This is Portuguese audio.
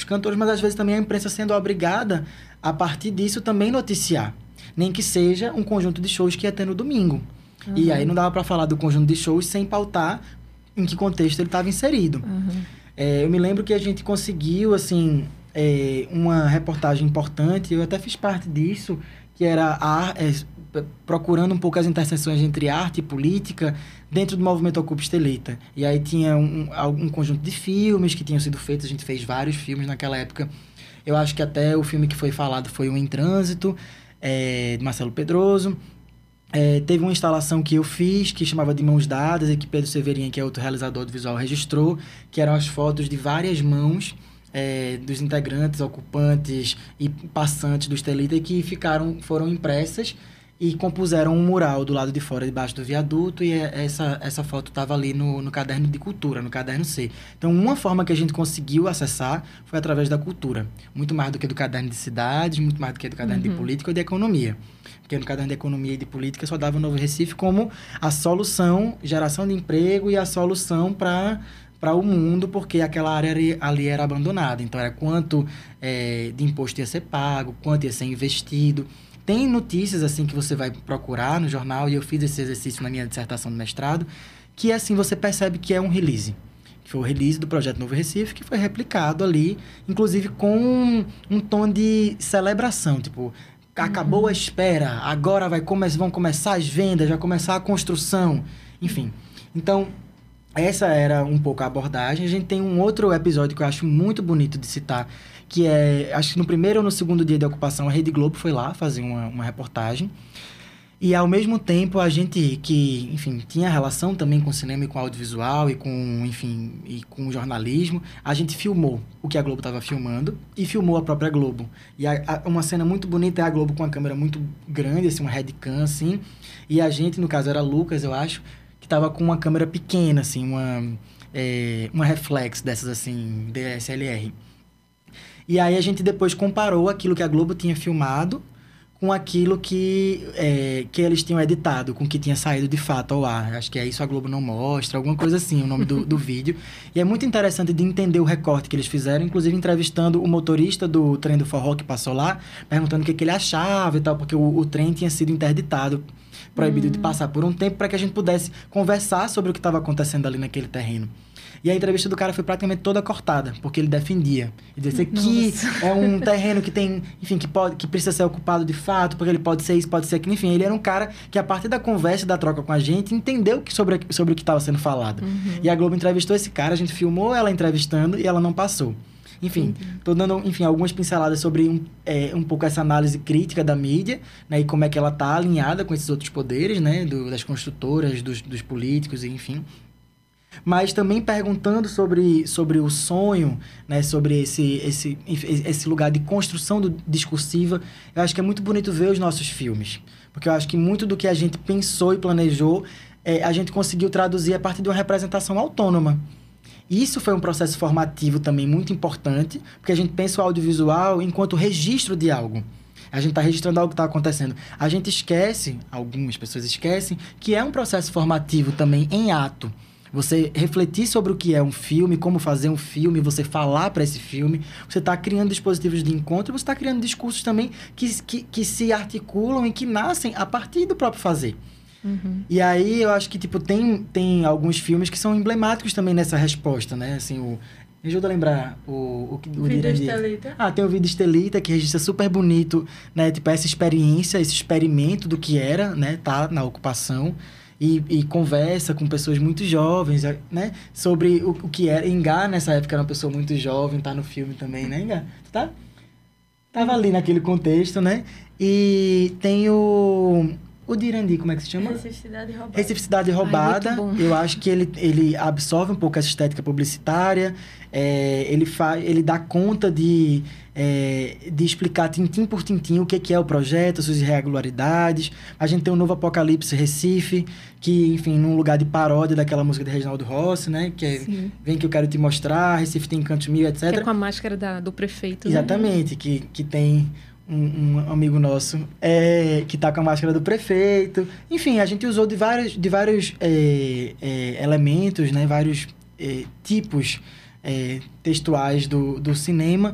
próprios cantores, mas às vezes também a imprensa sendo obrigada, a partir disso, também noticiar. Nem que seja um conjunto de shows que ia ter no domingo. E aí não dava para falar do conjunto de shows sem pautar em que contexto ele estava inserido. Eu me lembro que a gente conseguiu, assim, uma reportagem importante, eu até fiz parte disso, que era procurando um pouco as interseções entre arte e política dentro do movimento Ocupa Estelita. E aí tinha um conjunto de filmes que tinham sido feitos, a gente fez vários filmes naquela época. Eu acho que até o filme que foi falado foi o Em Trânsito, de Marcelo Pedroso. Teve uma instalação que eu fiz, que chamava de Mãos Dadas, e que Pedro Severinha, que é outro realizador do visual, registrou, que eram as fotos de várias mãos dos integrantes, ocupantes e passantes do Estelita, e que foram impressas e compuseram um mural do lado de fora, debaixo do viaduto, e essa foto estava ali no caderno de cultura, no caderno C. Então, uma forma que a gente conseguiu acessar foi através da cultura. Muito mais do que do caderno de cidades, muito mais do que do caderno de política ou de economia. Porque no caderno de economia e de política só dava o Novo Recife como a solução, geração de emprego e a solução para o mundo, porque aquela área ali era abandonada. Então, era quanto de imposto ia ser pago, quanto ia ser investido. Tem notícias, assim, que você vai procurar no jornal, e eu fiz esse exercício na minha dissertação de mestrado, que, assim, você percebe que é um release. Que foi o release do Projeto Novo Recife, que foi replicado ali, inclusive com um tom de celebração, tipo, acabou a espera, agora vão começar as vendas, vai começar a construção, enfim. Então, essa era um pouco a abordagem. A gente tem um outro episódio que eu acho muito bonito de citar, que acho que no primeiro ou no segundo dia de ocupação, a Rede Globo foi lá fazer uma reportagem. E, ao mesmo tempo, a gente que, enfim, tinha relação também com o cinema e com o audiovisual e com, enfim, e com o jornalismo, a gente filmou o que a Globo estava filmando e filmou a própria Globo. E uma cena muito bonita é a Globo com uma câmera muito grande, assim, uma headcam, assim. E a gente, no caso, era Lucas, eu acho, que estava com uma câmera pequena, assim, uma reflex dessas, assim, DSLR. E aí a gente depois comparou aquilo que a Globo tinha filmado com aquilo que eles tinham editado, com o que tinha saído de fato ao ar. Acho que é Isso a Globo Não Mostra, alguma coisa assim, o nome do vídeo. E é muito interessante de entender o recorte que eles fizeram, inclusive entrevistando o motorista do trem do forró que passou lá, perguntando o que ele achava e tal, porque o trem tinha sido interditado, proibido de passar por um tempo, para que a gente pudesse conversar sobre o que estava acontecendo ali naquele terreno. E a entrevista do cara foi praticamente toda cortada, porque ele defendia. Ele dizia que é um terreno que tem, enfim, que precisa ser ocupado de fato, porque ele pode ser isso, pode ser aquilo. Enfim, ele era um cara que, a partir da conversa e da troca com a gente, entendeu sobre o que estava sendo falado. E a Globo entrevistou esse cara, a gente filmou ela entrevistando e ela não passou. Enfim, estou dando, enfim, algumas pinceladas sobre um pouco essa análise crítica da mídia, né, e como é que ela está alinhada com esses outros poderes, né, das construtoras, dos políticos, enfim. Mas também perguntando sobre o sonho, né, sobre esse lugar de construção discursiva. Eu acho que é muito bonito ver os nossos filmes, porque eu acho que muito do que a gente pensou e planejou, a gente conseguiu traduzir a partir de uma representação autônoma. Isso foi um processo formativo também muito importante, porque a gente pensa o audiovisual enquanto registro de algo. A gente está registrando algo que está acontecendo. A gente esquece, algumas pessoas esquecem, que é um processo formativo também em ato. Você refletir sobre o que é um filme, como fazer um filme, você falar para esse filme, você está criando dispositivos de encontro, você está criando discursos também que se articulam e que nascem a partir do próprio fazer. E aí eu acho que tipo, tem alguns filmes que são emblemáticos também nessa resposta, né? Assim, me ajuda a lembrar o Vida Estelita. Tem o Vida Estelita, que registra super bonito, né? Tipo, essa experiência, esse experimento do que era, né? Tá na ocupação. E conversa com pessoas muito jovens, né? Sobre o que era. Engá, nessa época, era uma pessoa muito jovem, tá no filme também, né, Engá? Tava ali naquele contexto, né? E tem o de Irandi, como é que se chama? Recife Cidade Roubada. Ai, muito bom. Eu acho que ele absorve um pouco essa estética publicitária. Ele dá conta de explicar tintim por tintim o que é o projeto, suas irregularidades. A gente tem o Novo Apocalipse Recife, que, enfim, num lugar de paródia daquela música de Reginaldo Rossi, né? Que é Vem Que Eu Quero Te Mostrar, Recife Tem Cantos Mil, etc. Que é com a máscara do prefeito. Exatamente, né? que tem um amigo nosso que tá com a máscara do prefeito. Enfim, a gente usou de vários elementos, né? Vários tipos textuais do cinema